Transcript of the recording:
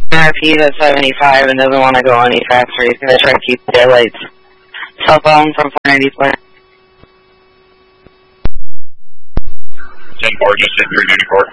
RP's at 75 and doesn't want to go any faster. He's going to try to keep the daylights. Cell phone from 494. 10-4, just hit 394.